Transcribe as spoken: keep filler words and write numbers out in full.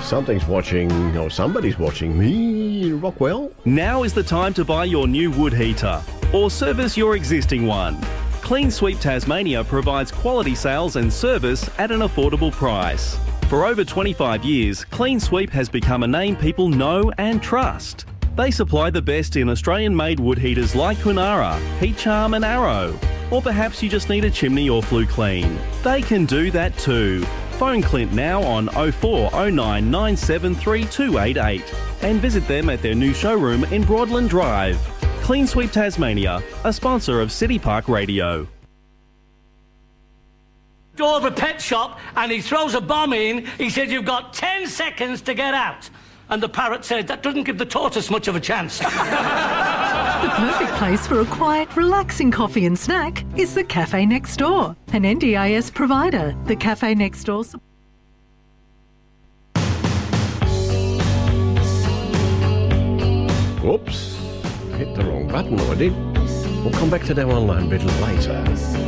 something's watching, or somebody's watching me in Rockwell. Now is the time to buy your new wood heater or service your existing one. Clean Sweep Tasmania provides quality sales and service at an affordable price. For over twenty-five years, Clean Sweep has become a name people know and trust. They supply the best in Australian-made wood heaters like Kunara, Heat Charm and Arrow. Or perhaps you just need a chimney or flue clean. They can do that too. Phone Clint now on oh four oh nine nine seven three two eight eight and visit them at their new showroom in Broadland Drive. Clean Sweep Tasmania, a sponsor of City Park Radio. Door of a pet shop and he throws a bomb in. He said, you've got ten seconds to get out. And the parrot said, that doesn't give the tortoise much of a chance. The perfect place for a quiet, relaxing coffee and snack is the Cafe Next Door, an N D I S provider. The Cafe Next Door... Whoops, hit the wrong button, I did. We'll come back to that one a bit later.